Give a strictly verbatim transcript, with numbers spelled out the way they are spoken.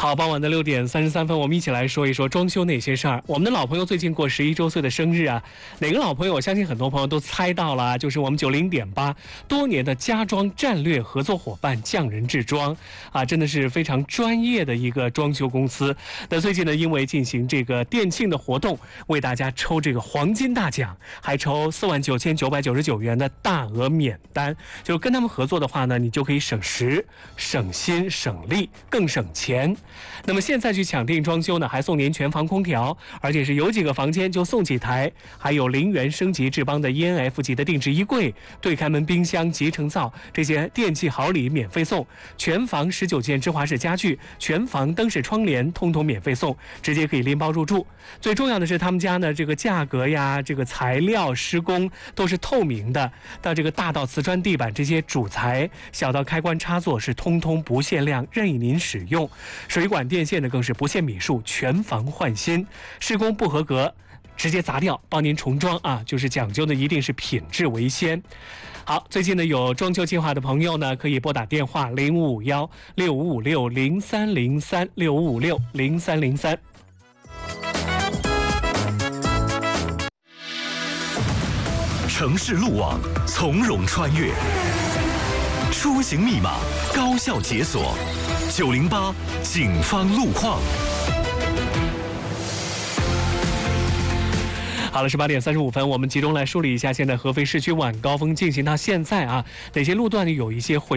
好，傍晚的六点三十三分，我们一起来说一说装修那些事儿。我们的老朋友最近过十一周岁的生日啊，哪个老朋友？我相信很多朋友都猜到了，就是我们九零点八多年的家装战略合作伙伴匠人制装啊，真的是非常专业的一个装修公司。那最近呢，因为进行这个店庆的活动，为大家抽这个黄金大奖，还抽四万九千九百九十九元的大额免单。就跟他们合作的话呢，你就可以省时、省心、省力，更省钱。那么现在去抢定装修呢，还送您全房空调，而且是有几个房间就送几台，还有零元升级智邦的 E N F 级的定制衣柜、对开门冰箱、集成灶这些电器好礼免费送，全房十九件芝华士家具、全房灯饰窗帘通通免费送，直接可以拎包入住。最重要的是他们家呢，这个价格呀、这个材料、施工都是透明的，到这个大到瓷砖地板这些主材，小到开关插座是通通不限量，任意您使用。水管电线呢更是不限米数，全房换新，施工不合格直接砸掉，帮您重装啊，就是讲究的一定是品质为先。好，最近呢有装修计划的朋友呢，可以拨打电话零五五幺六五五六零三零三六五五六零三零三。 城市路网从容穿越，出行密码高效解锁。九零八警方路况。 好了，十八点三十五分，我们集中来梳理一下现在合肥市区晚高峰进行到现在啊，哪些路段呢有一些回